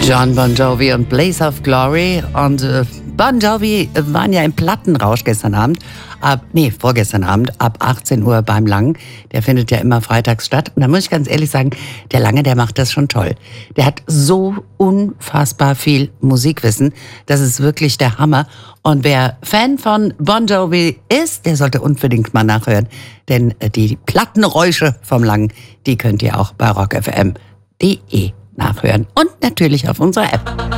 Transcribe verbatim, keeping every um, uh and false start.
John Bon Jovi und Blaze of Glory. Und äh, Bon Jovi waren ja im Plattenrausch gestern Abend, ab, nee, vorgestern Abend, ab achtzehn Uhr beim Langen. Der findet ja immer freitags statt. Und da muss ich ganz ehrlich sagen, der Lange, der macht das schon toll. Der hat so unfassbar viel Musikwissen. Das ist wirklich der Hammer. Und wer Fan von Bon Jovi ist, der sollte unbedingt mal nachhören. Denn die Plattenräusche vom Langen, die könnt ihr auch bei rock f m punkt d e nachhören und natürlich auf unserer App.